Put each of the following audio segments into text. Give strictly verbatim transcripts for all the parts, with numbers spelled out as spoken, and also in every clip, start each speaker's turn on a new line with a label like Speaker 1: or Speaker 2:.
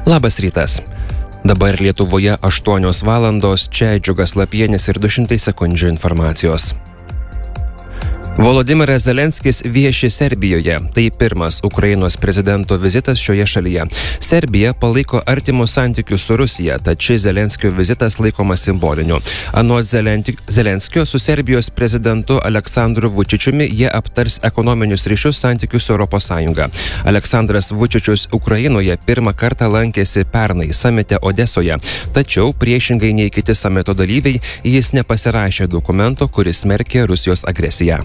Speaker 1: Labas rytas. Dabar Lietuvoje aštuonios valandos, čia Džiugas Lapienis ir du šimtai sekundžių informacijos. Volodimiras Zelenskis vieši Serbijoje. Tai pirmas Ukrainos prezidento vizitas šioje šalyje. Serbija palaiko artimus santykius su Rusija, tad šis Zelenskio vizitas laikomas simboliniu. Anot Zelenskio su Serbijos prezidentu Aleksandru Vučičiumi jie aptars ekonominius ryšius santykius su Europos Sąjunga. Aleksandras Vučičius Ukrainoje pirmą kartą lankėsi pernai samite Odesoje, tačiau priešingai nei kiti samito dalyviai, jis nepasirašė dokumento, kuris smerkė Rusijos agresiją.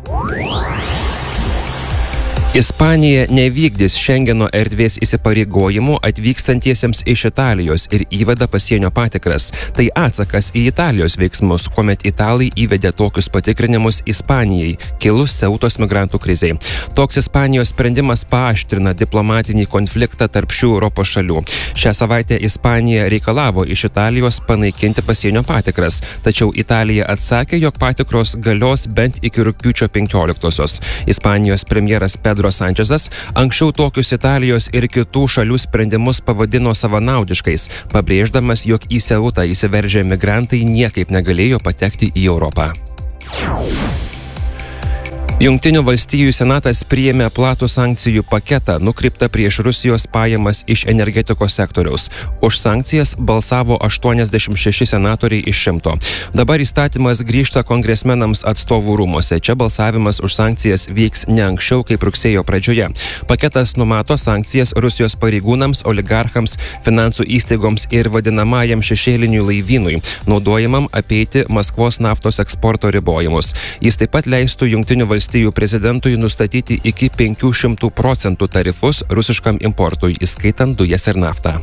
Speaker 1: Ispanija nevykdys Šengeno erdvės įsipareigojimų atvykstantiesiems iš Italijos ir įveda pasienio patikras. Tai atsakas į Italijos veiksmus, kuomet italai įvedė tokius patikrinimus Ispanijai, kilus Ceutos migrantų krizei. Toks Ispanijos sprendimas paaštrina diplomatinį konfliktą tarp šių Europos šalių. Šią savaitę Ispanija reikalavo iš Italijos panaikinti pasienio patikras, tačiau Italija atsakė, jog patikros galios bent iki rugpjūčio penkioliktosios. Ispanijos premjeras Pedro Sančezas anksčiau tokius Italijos ir kitų šalių sprendimus pavadino savanaudiškais, pabrėždamas, jog į Ceutą įsiveržę migrantai niekaip negalėjo patekti į Europą. Jungtinių valstijų senatas priėmė platų sankcijų paketą nukreiptą prieš Rusijos pajamas iš energetikos sektoriaus. Už sankcijas balsavo aštuoniasdešimt šeši senatoriai iš šimto. Dabar įstatymas grįžta kongresmenams atstovų rūmose. Čia balsavimas už sankcijas vyks ne anksčiau kaip rugsėjo pradžioje. Paketas numato sankcijas Rusijos pareigūnams, oligarchams, finansų įstaigoms ir vadinamajam šešėliniui laivynui, naudojamam apeiti Maskvos naftos eksporto ribojimus. Jis taip pat leistų Jungtinių valstijų prezidentui nustatyti iki penkių šimtų procentų tarifus rusiškam importui, įskaitant dujas ir naftą.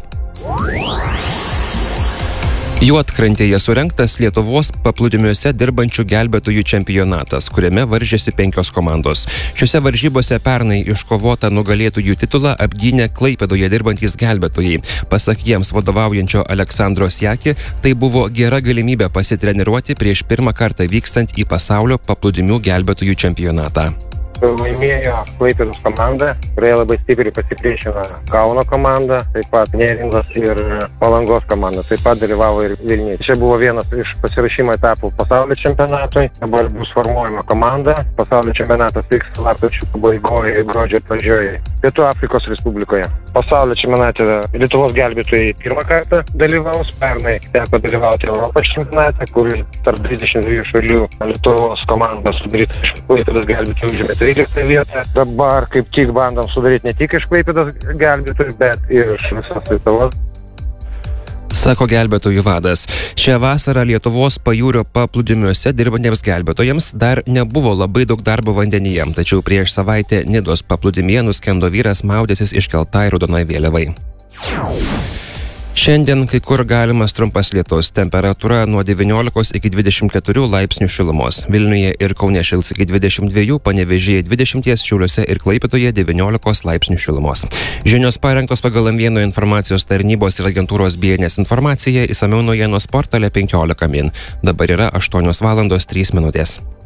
Speaker 1: Juodkrantėje surengtas Lietuvos paplūdimiuose dirbančių gelbėtojų čempionatas, kuriame varžėsi penkios komandos. Šiuose varžybose pernai iškovotą nugalėtojų titulą apgynė Klaipėdoje dirbantys gelbėtojai. Pasak jiems vadovaujančio Aleksandro Siaki, tai buvo gera galimybė pasitreniruoti prieš pirmą kartą vykstant į pasaulio paplūdimių gelbėtojų čempionatą.
Speaker 2: Laimėjo Klaipėdos komanda, kurioje labai stipriai pasipriešino Kauno komanda, taip pat Neringos ir Palangos komanda, taip pat dalyvavo ir Vilnius. Čia buvo vienas iš pasirašymo etapų pasaulio čempionatui, dabar bus formuojama komanda. Pasaulio čempionatas vyks lapkričio pabaigoje ir gruodžio pradžioje Pietų Afrikos Respublikoje. Pasaulio čempionate Lietuvos gelbėtojai pirmą kartą dalyvaus, pernai teko dalyvauti Europos čempionate, kur tarp dvidešimt dviejų šalių Lietuvos komandos sudaryta iš Klaipėdos gelbėtojų užėmė tryliktą vietą. Dabar kaip tik bandom sudaryti ne tik iš Klaipėdos gelbėtojų, bet ir iš visos Lietuvos.
Speaker 1: Sako gelbėtojų vadas. Šią vasarą Lietuvos pajūrio paplūdimiuose dirbantiems gelbėtojams dar nebuvo labai daug darbo vandenyje, tačiau prieš savaitę Nidos paplūdimyje nuskendo vyras maudęsis iškeltai raudonai vėliavai. Šiandien kai kur galimas trumpas lietus, temperatūra nuo devyniolikos iki dvidešimt keturių laipsnių šilumos. Vilniuje ir Kaune šils iki dvidešimt dviejų, Panevėžyje dvidešimt, Šiauliuose ir Klaipėdoje devyniolikos laipsnių šilumos. Žinios parengtos pagal M vieno informacijos tarnybos ir agentūros B N S informaciją, išsamiau naujienos portale penkiolika min. Dabar yra aštuonios valandos trys minutės.